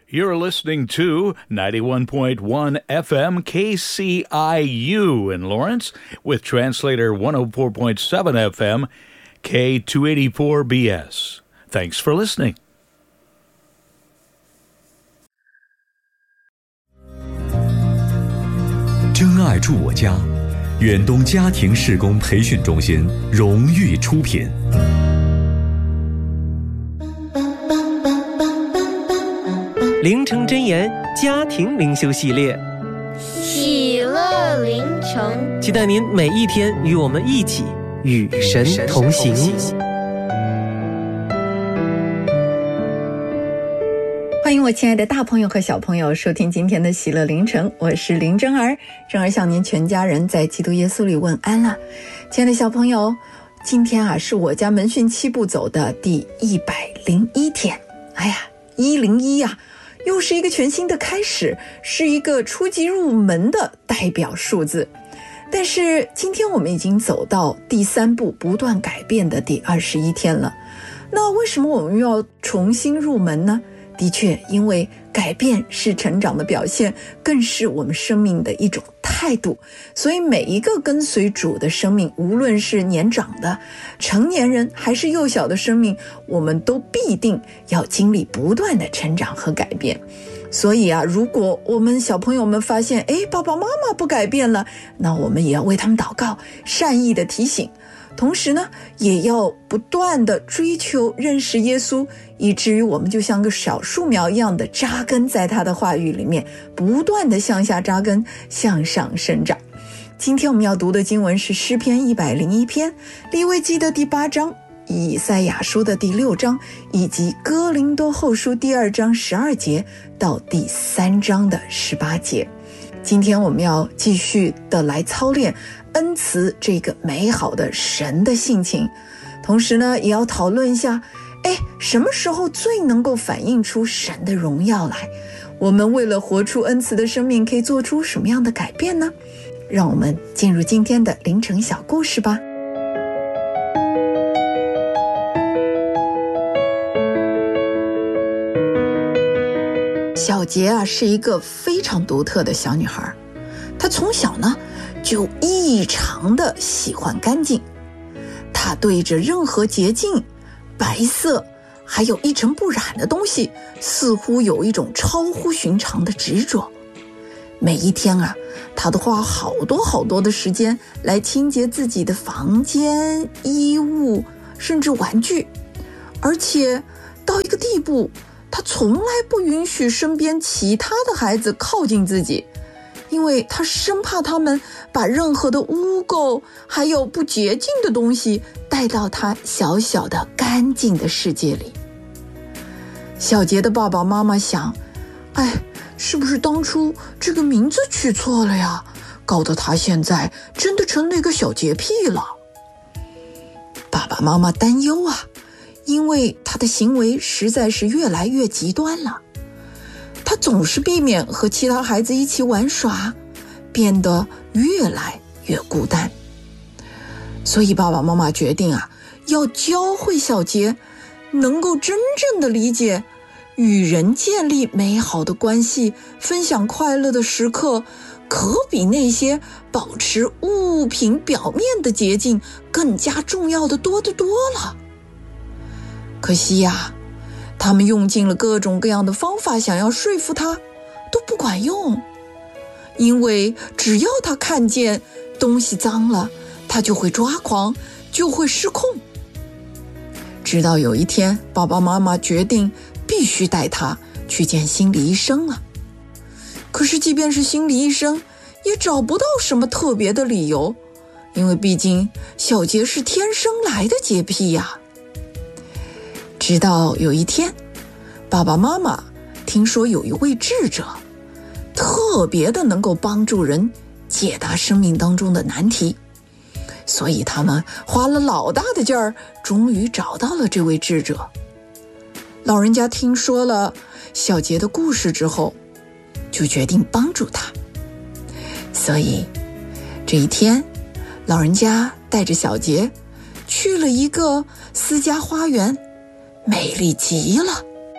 You're listening to 91.1 FM KCIU in Lawrence with translator 104.7 FM K284BS. Thanks for listening. 真爱住我家，远东家庭事工培训中心荣誉出品。 灵城真言家庭灵修系列， 喜乐灵城， 期待您每一天与我们一起与神同行。 欢迎我亲爱的大朋友和小朋友收听今天的喜乐灵城，我是林真儿。真儿向您全家人在基督耶稣里问安了。亲爱的小朋友，今天是我家门训7步走的第101天。哎呀，101又是一个全新的开始，是一个初级入门的代表数字。但是今天我们已经走到第3步不断改变的第21天了。那为什么我们要重新入门呢？的确，因为改变是成长的表现，更是我们生命的一种态度。所以每一个跟随主的生命，无论是年长的、成年人还是幼小的生命，我们都必定要经历不断的成长和改变。所以如果我们小朋友们发现爸爸妈妈不改变了，那我们也要为他们祷告，善意的提醒。同时呢，也要不断的追求认识耶稣，以至于我们就像个小树苗一样的扎根在他的话语里面，不断的向下扎根，向上生长。今天我们要读的经文是诗篇101篇、利未记的第8章、以赛亚书的第6章，以及哥林多后书第2章12节到第3章的18节。今天我们要继续的来操练恩慈这个美好的神的性情，同时呢，也要讨论一下什么时候最能够反映出神的荣耀来？我们为了活出恩慈的生命，可以做出什么样的改变呢？让我们进入今天的凌晨小故事吧。小杰是一个非常独特的小女孩，她从小呢就异常的喜欢干净，她对着任何洁净、白色还有一尘不染的东西，似乎有一种超乎寻常的执着。每一天她都花好多的时间来清洁自己的房间、衣物，甚至玩具，而且到一个地步，她从来不允许身边其他的孩子靠近自己，因为她生怕他们把任何的污垢还有不洁净的东西带到她小小的干净的世界里。小杰的爸爸妈妈想，是不是当初这个名字取错了呀？搞得他现在真的成了一个小洁癖了。爸爸妈妈担忧因为他的行为实在是越来越极端了。他总是避免和其他孩子一起玩耍，变得越来越孤单。所以爸爸妈妈决定要教会小杰能够真正的理解，与人建立美好的关系，分享快乐的时刻，可比那些保持物品表面的洁净更加重要的多得多了。可惜他们用尽了各种各样的方法，想要说服他，都不管用。因为只要他看见东西脏了，他就会抓狂，就会失控。直到有一天，爸爸妈妈决定必须带他去见心理医生了。可是即便是心理医生，也找不到什么特别的理由，因为毕竟小杰是天生来的洁癖直到有一天，爸爸妈妈听说有一位智者特别的能够帮助人解答生命当中的难题，所以他们花了老大的劲儿，终于找到了这位智者。老人家听说了小杰的故事之后，就决定帮助他。所以这一天，老人家带着小杰去了一个私家花园，美丽极了，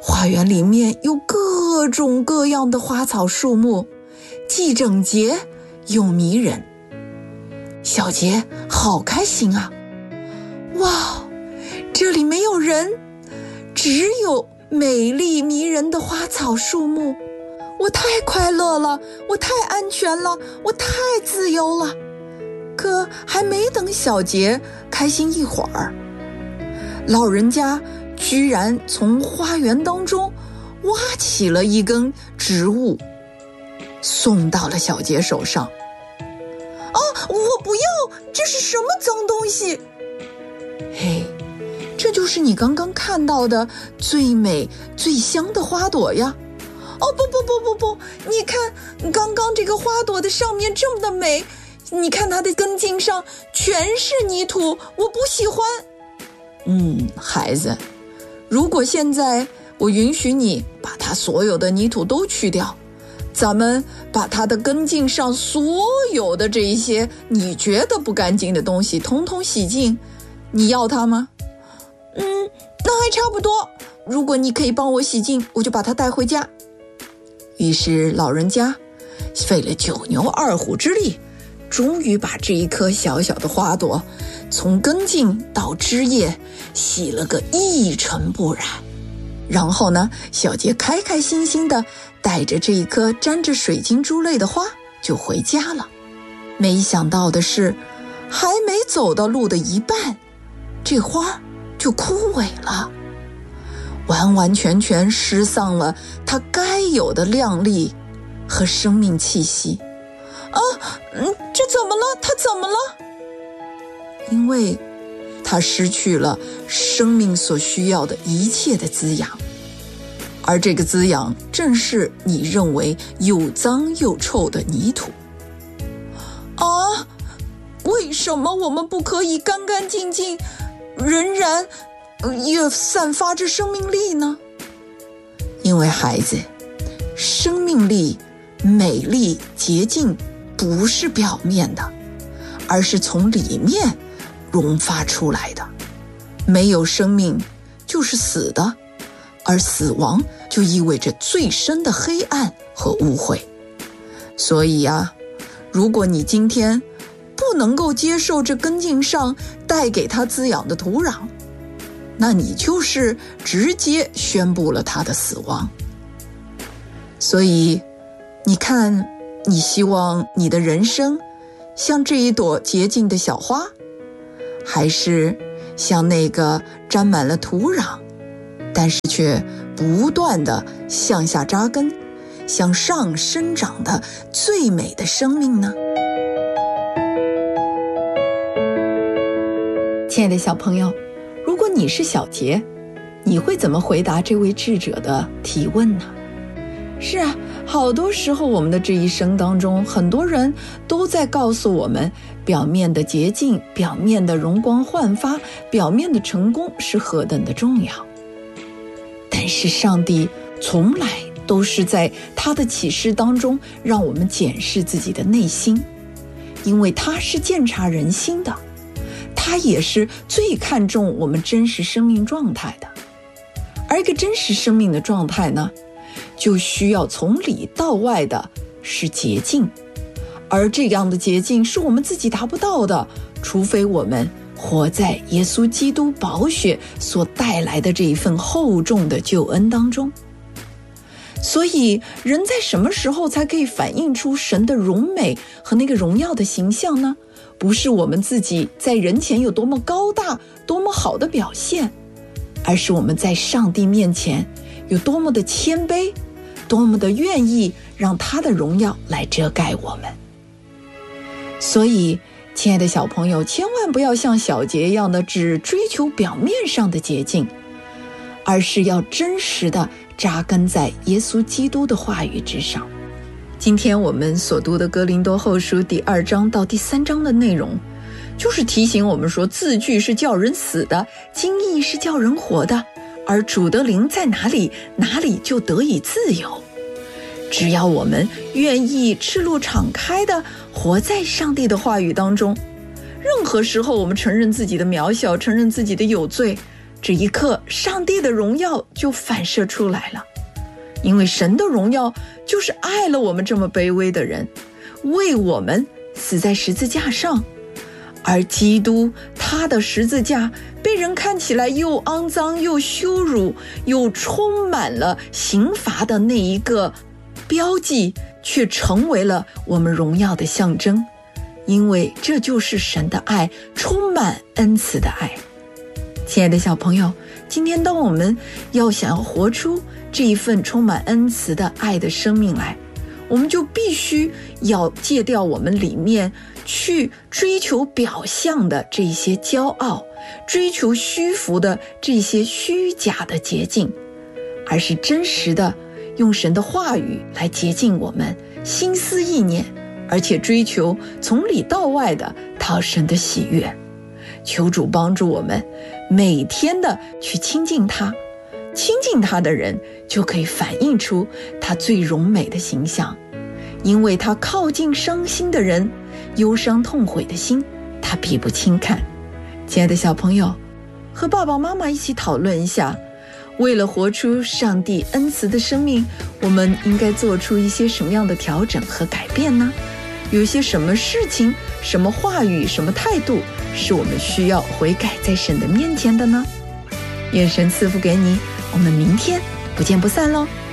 花园里面有各种各样的花草树木，既整洁又迷人。小杰好开心啊！哇，这里没有人，只有美丽迷人的花草树木。我太快乐了，我太安全了，我太自由了。可还没等小杰开心一会儿，老人家居然从花园当中挖起了一根植物，送到了小杰手上。我不要，这是什么脏东西？嘿，这就是你刚刚看到的最美最香的花朵呀。不，你看刚刚这个花朵的上面这么的美，你看它的根茎上全是泥土，我不喜欢。孩子，如果现在我允许你把它所有的泥土都去掉，咱们把它的根茎上所有的这一些你觉得不干净的东西统统洗净，你要它吗？那还差不多，如果你可以帮我洗净，我就把它带回家。于是老人家费了9牛2虎之力，终于把这一颗小小的花朵从根茎到枝叶洗了个一尘不染。然后呢，小杰开开心心地带着这一颗沾着水晶珠泪的花就回家了。没想到的是，还没走到路的一半，这花就枯萎了，完完全全失丧了它该有的亮丽和生命气息。这怎么了？它怎么了？因为它失去了生命所需要的一切的滋养，而这个滋养正是你认为又脏又臭的泥土。为什么我们不可以干干净净，仍然也散发着生命力呢？因为孩子，生命力、美丽、洁净不是表面的，而是从里面迸发出来的。没有生命就是死的，而死亡就意味着最深的黑暗和污秽。所以如果你今天不能够接受这根茎上带给它滋养的土壤，那你就是直接宣布了它的死亡。所以你看，你希望你的人生像这一朵洁净的小花，还是像那个沾满了土壤，但是却不断地向下扎根，向上生长的最美的生命呢？亲爱的小朋友，如果你是小杰，你会怎么回答这位智者的提问呢？是好多时候我们的这一生当中，很多人都在告诉我们，表面的洁净，表面的容光焕发，表面的成功是何等的重要。但是上帝从来都是在他的启示当中让我们检视自己的内心，因为他是鉴察人心的，他也是最看重我们真实生命状态的。而一个真实生命的状态呢，就需要从里到外的是洁净，而这样的洁净是我们自己达不到的，除非我们活在耶稣基督宝血所带来的这一份厚重的救恩当中。所以人在什么时候才可以反映出神的荣美和那个荣耀的形象呢？不是我们自己在人前有多么高大，多么好的表现，而是我们在上帝面前有多么的谦卑，多么的愿意让他的荣耀来遮盖我们。所以亲爱的小朋友，千万不要像小杰一样的只追求表面上的洁净，而是要真实的扎根在耶稣基督的话语之上。今天我们所读的哥林多后书第2章到第3章的内容，就是提醒我们说，字句是叫人死的，经意是叫人活的，而主的灵在哪里，哪里就得以自由。只要我们愿意赤露敞开的活在上帝的话语当中，任何时候我们承认自己的渺小，承认自己的有罪， 这一刻上帝的荣耀就反射出来了。因为神的荣耀就是爱了我们这么卑微的人，为我们死在十字架上。而基督他的十字架被人看起来又肮脏又羞辱又充满了刑罚的那一个标记，却成为了我们荣耀的象征。因为这就是神的爱，充满恩慈的爱。亲爱的小朋友，今天当我们想要活出这一份充满恩慈的爱的生命来，我们就必须要戒掉我们里面去追求表象的这些骄傲，追求虚浮的这些虚假的洁净，而是真实的用神的话语来洁净我们心思意念，而且追求从里到外的讨神的喜悦。求主帮助我们每天的去亲近他，亲近他的人就可以反映出他最荣美的形象，因为他靠近伤心的人，忧伤痛悔的心他必不轻看。亲爱的小朋友，和爸爸妈妈一起讨论一下，为了活出上帝恩慈的生命，我们应该做出一些什么样的调整和改变呢？有一些什么事情、什么话语、什么态度是我们需要悔改在神的面前的呢？愿神赐福给你，我们明天不见不散喽。